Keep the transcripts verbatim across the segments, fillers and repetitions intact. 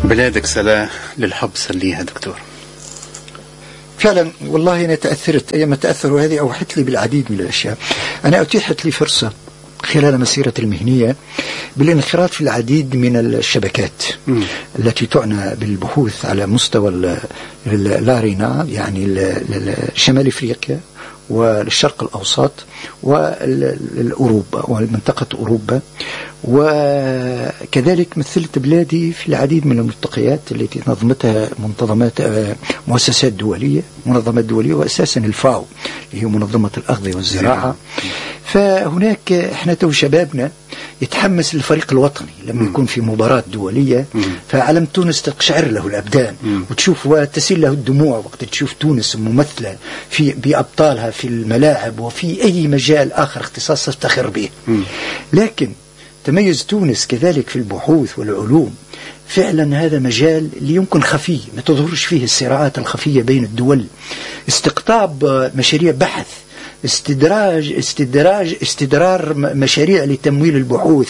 بلادك صلاة للحب صليها دكتور. فعلا والله أنا تأثرت أيام تأثر، وهذه أوحت لي بالعديد من الأشياء. أنا أتيحت لي فرصة خلال مسيرتي المهنية بالانخراط في العديد من الشبكات م. التي تعنى بالبحوث على مستوى اللارينا، يعني شمال أفريقيا والشرق الأوسط والأوروبا والمنطقة أوروبا، وكذلك مثلت بلادي في العديد من الملتقيات التي نظمتها منظمات مؤسسات دولية منظمات دولية وأساسا الفاو اللي هي منظمة الأغذية والزراعة. فهناك احنا تو شبابنا يتحمس للفريق الوطني لما يكون في مباراة دولية، فعلم تونس تقشعر له الأبدان وتشوف وتسيل له الدموع وقت تشوف تونس ممثلة في بأبطالها في الملاعب وفي أي مجال آخر اختصاص تفتخر به. لكن تميز تونس كذلك في البحوث والعلوم. فعلا هذا مجال اللي يمكن خفي ما تظهرش فيه الصراعات الخفية بين الدول، استقطاب مشاريع بحث، استدراج استدراج استدرار مشاريع لتمويل البحوث،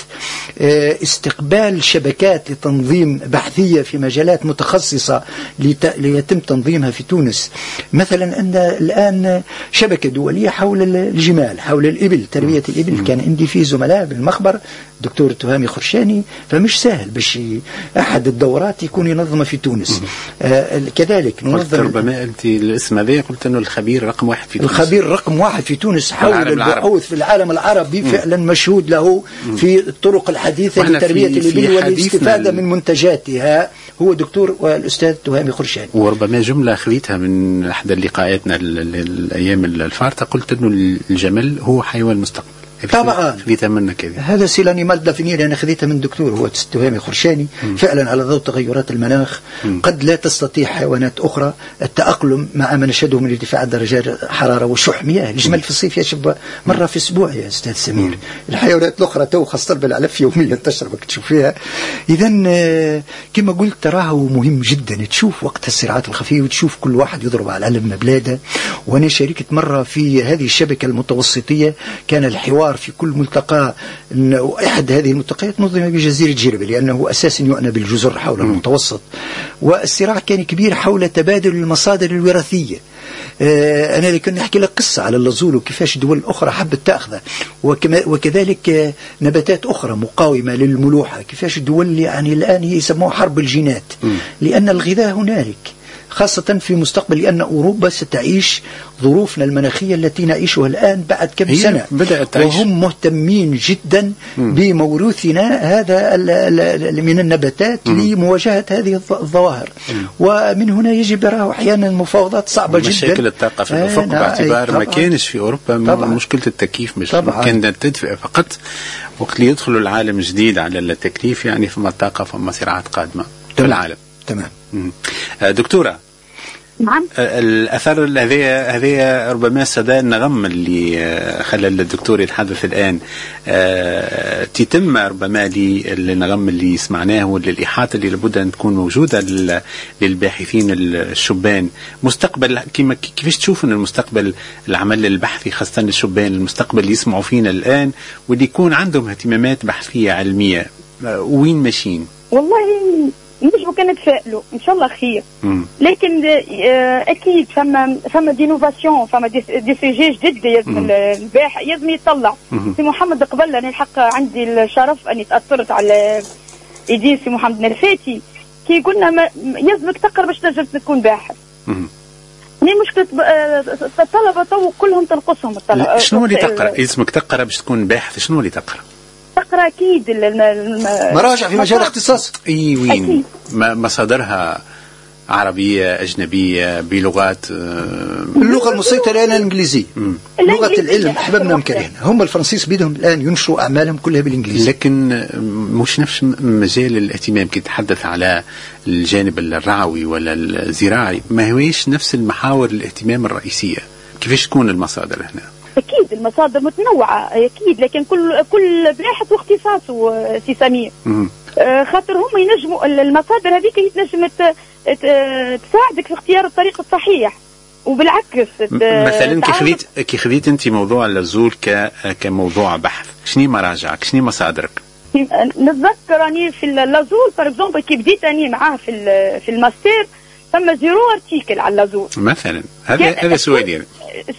استقبال شبكات لتنظيم بحثية في مجالات متخصصة ليتم تنظيمها في تونس. مثلا أن الآن شبكة دولية حول الجمال، حول الإبل، تربية الإبل. كان عندي في زملاء بالمخبر دكتور تهامي خرشاني، فمش سهل باش أحد الدورات يكون ينظم في تونس. آه كذلك ننظم. ربما أنت الاسم هذا قلت أنه الخبير رقم واحد في تونس. الخبير رقم واحد في تونس حول البحوث في العالم العربي. مم. فعلا مشهود له في الطرق الحديثة لتربية الإبل والاستفادة من منتجاتها هو دكتور والأستاذ تهامي خرشاني. وربما جملة خذيتها من أحد لقاءاتنا الأيام الفارطة، قلت أنه الجمل هو حيوان المستقبل. طبعا خذيتها منك هذه. هذا سيلاني مال دافنير أنا خذيتها من دكتور هو تهامي خرشاني. م. فعلا على ضوء تغيرات المناخ م. قد لا تستطيع حيوانات أخرى التأقلم مع ما نشهده من ارتفاع درجات حرارة وشح مياه. الجمل في الصيف يشرب مرة في أسبوع يا أستاذ سمير. م. الحيوانات الأخرى تو خاصة بالعلف يوميا تشربك تشوفيها. إذا كما قلت تراه مهم جدا تشوف وقت الصراعات الخفية وتشوف كل واحد يضرب على علم بلاده. وأنا شاركت مرة في هذه الشبكة المتوسطية، كان الحوار في كل ملتقى. أحد هذه الملتقيات نظم بجزيرة جيربي لأنه أساسا يعنى بالجزر حول المتوسط، والصراع كان كبير حول تبادل المصادر الوراثية. آه أنا لكن نحكي لك قصة على اللازول وكيفاش دول أخرى حبت تأخذه، وكذلك آه نباتات أخرى مقاومة للملوحة، كيفاش الدول يعني الآن يسموها حرب الجينات، لأن الغذاء هنالك خاصة في مستقبل، لأن أوروبا ستعيش ظروفنا المناخية التي نعيشها الآن بعد كم سنة، وهم مهتمين جدا م. بموروثنا هذا من النباتات م. لمواجهة هذه الظواهر. م. ومن هنا يجب راه أحيانا مفاوضات صعبة جدا. مشاكل الطاقة في الأفق باعتبار ما كانش في أوروبا مشكلة التكييف، مش كانت تدفئ فقط. وقت اللي يدخلوا العالم جديد على التكييف يعني فما طاقة فما صراعات قادمة في العالم. تمام. دكتورة، نعم. الأثر هذا هذا ربما سدى النغم اللي خلى الدكتور يتحدث الآن تتم ربما للنغم اللي سمعناه وللإحاطة اللي لابد أن تكون موجودة للباحثين الشبان. مستقبل كيف كيفاش تشوف أن المستقبل العمل البحثي خاصة للشبان، المستقبل اللي يسمعوا فينا الآن واللي يكون عندهم اهتمامات بحثية علمية، وين ماشيين؟ والله نجم كان نتفائلوا ان شاء الله خير. مم. لكن اكيد فما فما دينوفاسيون، فما دي سوجي جديد لازم الباحث لازم يطلع. سي محمد قبل انا الحق عندي الشرف اني تاثرت على ايدين سي محمد نرفاتي كي قلنا يلزمك تقرا باش تنجم تكون باحث. هي مشكله الطلبه تو كلهم تنقصهم الطلبه. شنو اللي تقرا؟ يلزمك تقرا باش تكون باحث، شنو اللي تقرا؟ تقرا اكيد مراجع في مجال اختصاص. اي وين مصادرها؟ عربيه، اجنبيه، بلغات؟ اللغه المسيطره الان الانجليزيه، لغه العلم احببنا وكرهنا. هم الفرنسيس بيدهم الان ينشروا اعمالهم كلها بالانجليزي، لكن مش نفس مجال الاهتمام. كي تتحدث على الجانب الرعوي ولا الزراعي ما هويش نفس المحاور الاهتمام الرئيسيه. كيفاش تكون المصادر هنا؟ أكيد المصادر متنوعة أكيد، لكن كل كل باحث واختصاصه سي سمير. آه خاطر هم ينجموا المصادر هذيك يتنجم تساعدك في اختيار الطريق الصحيح، وبالعكس مثلا كي خذيت كي خذيت أنت موضوع اللازول ك كموضوع بحث، شنو مراجعك؟ شنو مصادرك؟ نتذكر اني في اللازول بار اكزومبل كي بديت اني معاه في في الماستر ثم زيرو ارتيكل على اللازول مثلا. هذا هذا سؤالي.